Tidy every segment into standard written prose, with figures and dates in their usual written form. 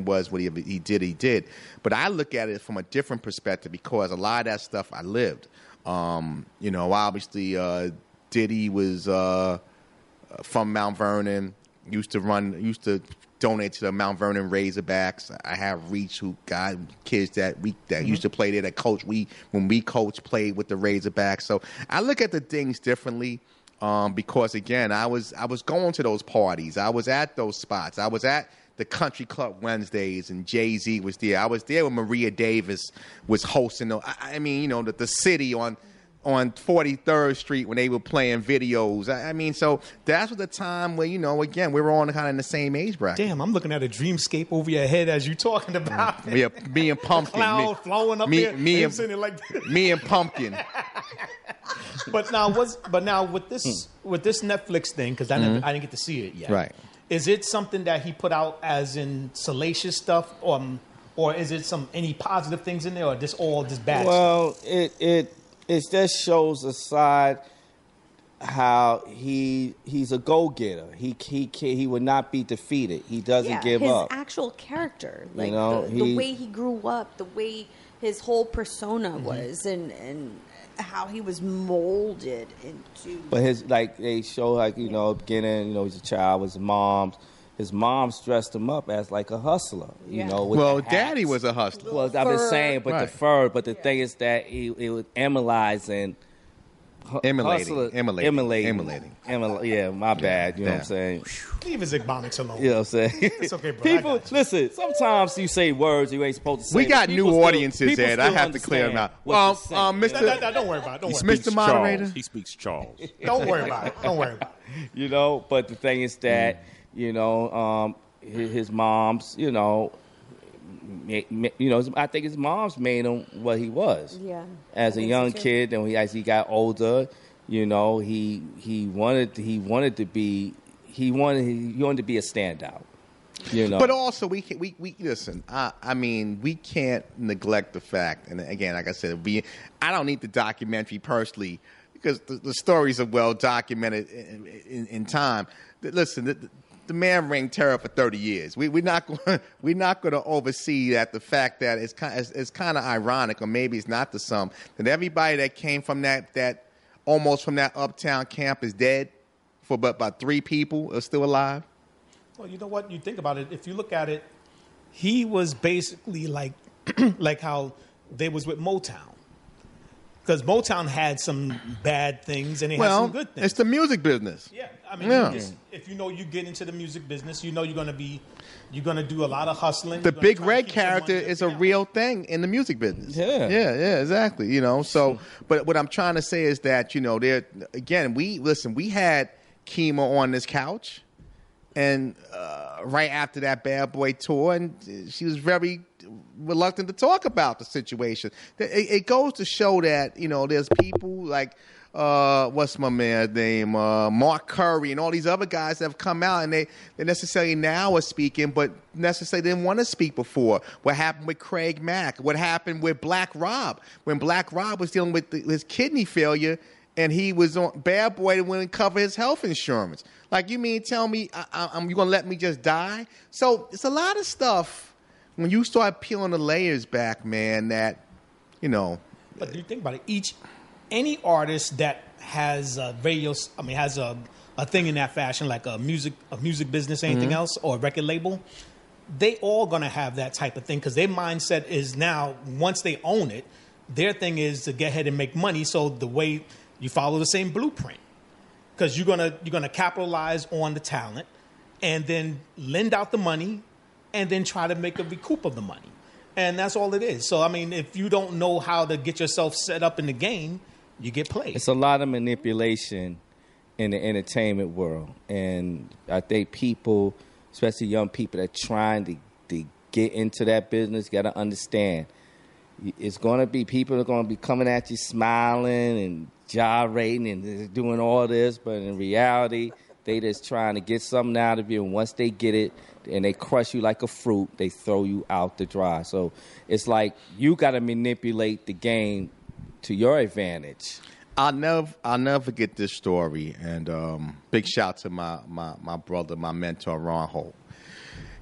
was what he did. But I look at it from a different perspective because a lot of that stuff I lived. Obviously, Diddy was from Mount Vernon. Used to donate to the Mount Vernon Razorbacks. I have Reach, who got kids that used to play there. That coach when we coach played with the Razorbacks. So I look at the things differently because again, I was going to those parties. I was at those spots. I was at the Country Club Wednesdays, and Jay-Z was there. I was there when Maria Davis was hosting. The city on 43rd Street when they were playing videos. So that's the time where, again, we were all kind of in the same age bracket. Damn, I'm looking at a dreamscape over your head as you talking about it. Yeah, me and Pumpkin. Cloud flowing up there. Me and Pumpkin. But now with this Netflix thing, because I didn't get to see it yet. Right. Is it something that he put out as in salacious stuff, or is it any positive things in there, or just all this bad stuff? Well, it just shows a side how he's a go-getter. He would not be defeated. He doesn't give up. His actual character, like the way he grew up, the way his whole persona was, and how he was molded into. But they show beginning, he's a child with his mom's dressed him up as like a hustler, with Daddy was a hustler. Well, I've been saying, but the fur. But the thing is that it was emulating. Emulating. Yeah, my bad. You know what I'm saying? Leave his Ebonics alone. You know what I'm saying? It's okay, bro. People, listen, sometimes you say words you ain't supposed to say. We got new audiences, Ed. I have to clear them out. Mr. Don't worry about it. Mr. Moderator. He speaks Charles. Don't worry about it. But the thing is that, his mom's, I think his mom's made him what he was. Yeah. As a young kid, and as he got older, he wanted to be a standout. But also we listen. We can't neglect the fact, and again, like I said, I don't need the documentary personally because the stories are well documented in time. Listen. The man reigned terror for 30 years. We're not going to oversee that. The fact that it's kind of ironic, or maybe it's not to some, that everybody that came from that almost from that uptown camp is dead, but about 3 people are still alive. Well, you know what? You think about it. If you look at it, he was basically like like how they was with Motown. Because Motown had some bad things and it had some good things. It's the music business. Yeah, if you get into the music business, you're going to do a lot of hustling. The Big Red character is a real thing in the music business. Yeah, exactly. So, but what I'm trying to say is that we had Kima on this couch, and right after that Bad Boy tour, and she was very reluctant to talk about the situation. It goes to show that there's people like what's my man's name, Mark Curry, and all these other guys that have come out, and they necessarily now are speaking, but necessarily didn't want to speak before. What happened with Craig Mack? What happened with Black Rob when Black Rob was dealing with his kidney failure? And he was on Bad Boy wouldn't cover his health insurance. Like, you mean tell me you gonna let me just die? So it's a lot of stuff when you start peeling the layers back, man. But do you think about it? Any artist that has a thing in that fashion, like a music business, anything else, or a record label, they all gonna have that type of thing because their mindset is now once they own it, their thing is to get ahead and make money. So the way you follow the same blueprint because you're gonna capitalize on the talent and then lend out the money and then try to make a recoup of the money. And that's all it is. So, if you don't know how to get yourself set up in the game, you get played. It's a lot of manipulation in the entertainment world. And I think people, especially young people that are trying to get into that business, got to understand it's going to be people that are going to be coming at you smiling and gyrating and doing all this, but in reality, they just trying to get something out of you, and once they get it and they crush you like a fruit, they throw you out to dry. So it's like you got to manipulate the game to your advantage. I'll never forget this story, and big shout to my brother, my mentor, Ron Holt.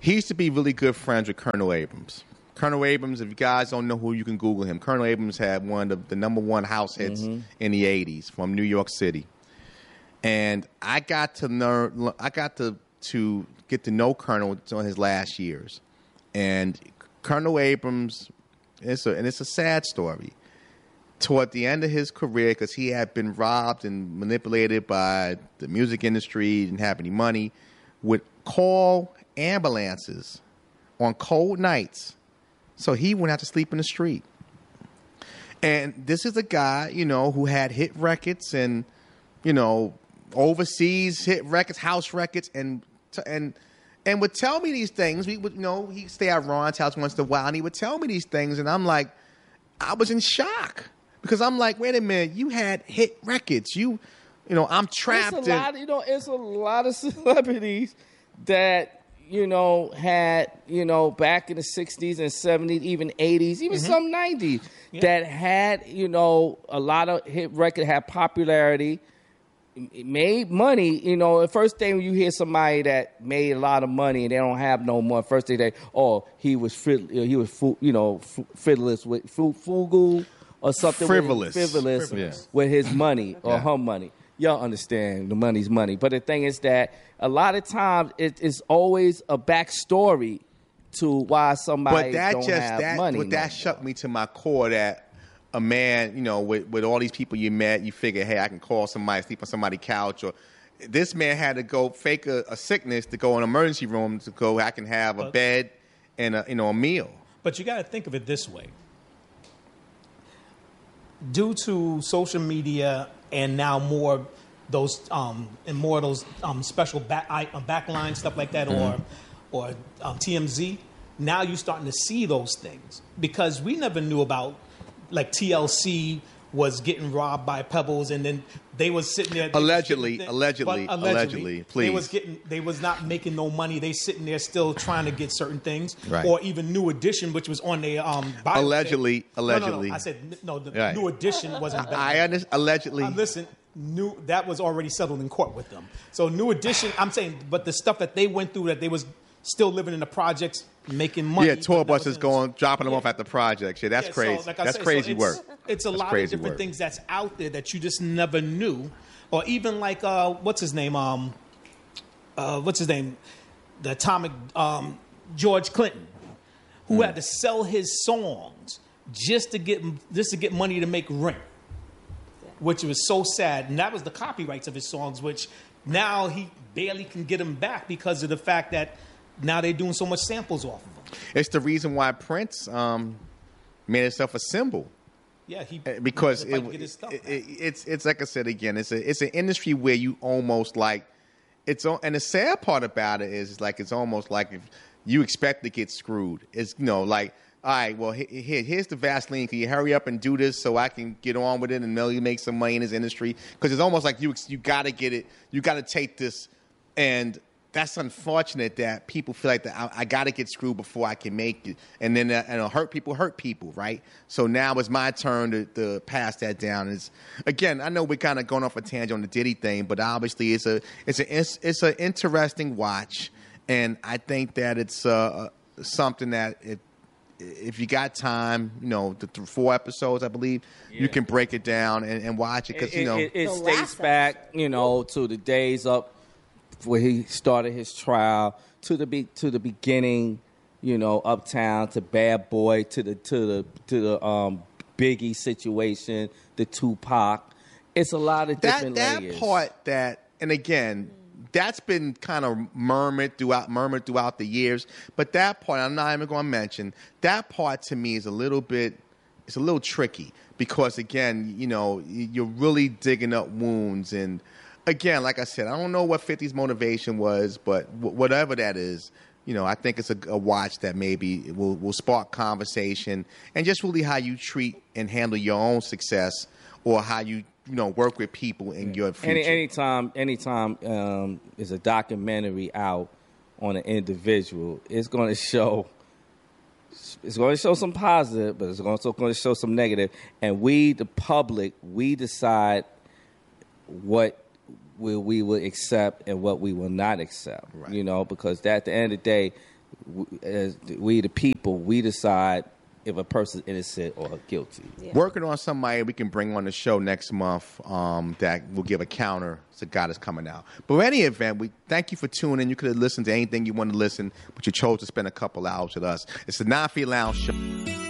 He used to be really good friends with Colonel Abrams. Colonel Abrams, if you guys don't know who, you can Google him. Colonel Abrams had one of the number one house hits in the 80s from New York City. And I got to get to know Colonel on his last years. And Colonel Abrams, it's a sad story. Toward the end of his career, because he had been robbed and manipulated by the music industry, didn't have any money, would call ambulances on cold nights so he wouldn't have to sleep in the street. And this is a guy, who had hit records and, overseas hit records, house records, and would tell me these things. We would, he'd stay at Ron's house once in a while, and he would tell me these things, and I'm like, I was in shock. Because I'm like, wait a minute, you had hit records. I'm trapped. It's a lot of celebrities that, had, back in the 60s and 70s, even 80s, even some 90s, that had, a lot of hit record, had popularity, made money. The first thing you hear somebody that made a lot of money and they don't have no more, first thing he was frivolous with Fugu. Or something frivolous with his money or her money. Y'all understand the money's money. But the thing is that a lot of times it's always a backstory to why somebody don't have money. But that shook me to my core that a man, with all these people you met, you figure, hey, I can call somebody, sleep on somebody's couch. Or this man had to go fake a sickness to go in an emergency room to go, I can have a bed and a meal. But you got to think of it this way. Due to social media and now more of those special backline stuff like that, or TMZ, now you're starting to see those things because we never knew about, like, TLC was getting robbed by Pebbles, and then they was sitting there allegedly, please. They was not making no money. They sitting there still trying to get certain things, right. Or even New Edition, which was on their allegedly. No. I said no. The right. New Edition wasn't. I understand. Allegedly. Listen, that was already settled in court with them. So New Edition, I'm saying, but the stuff that they went through, that they was still living in the projects, making money. Yeah, tour buses dropping them off at the projects. Yeah, that's crazy. So that's crazy work. It's a lot of different things that's out there that you just never knew. Or even like, what's his name? The atomic George Clinton, who had to sell his songs just to get money to make rent, which was so sad. And that was the copyrights of his songs, which now he barely can get them back because of the fact that now they're doing so much samples off of them. It's the reason why Prince made himself a symbol. Yeah, because it's like I said again, it's an industry where you almost like and the sad part about it is like it's almost like if you expect to get screwed. It's like, all right, well here's the Vaseline. Can you hurry up and do this so I can get on with it and really make some money in this industry? Because it's almost like you got to get it. You got to take this, and that's unfortunate that people feel like that I got to get screwed before I can make it. And then hurt people, right? So now it's my turn to pass that down. Again, I know we're kind of going off a tangent on the Diddy thing, but obviously it's an interesting watch. And I think that it's something that if you got time, the 4 episodes, I believe, you can break it down and watch it. Because, it states back, to the days up where he started his trial, to the beginning, Uptown, to Bad Boy, to the Biggie situation, the Tupac. It's a lot of different layers. That part and again, that's been kind of murmured throughout the years. But that part, I'm not even going to mention, that part to me is a little tricky because, again, you're really digging up wounds. And again, like I said, I don't know what 50's motivation was, but whatever that is, I think it's a watch that maybe will spark conversation and just really how you treat and handle your own success or how you work with people in your future. Anytime there's a documentary out on an individual, it's going to show some positive, but it's also going to show some negative. And we, the public, we decide what we will accept and what we will not accept. Right. Because at the end of the day, as we the people, we decide if a person's innocent or guilty. Yeah. Working on somebody we can bring on the show next month that will give a counter to God is coming out. But in any event, we thank you for tuning in. You could have listened to anything you want to listen, but you chose to spend a couple hours with us. It's the 9 Feet Lounge Show.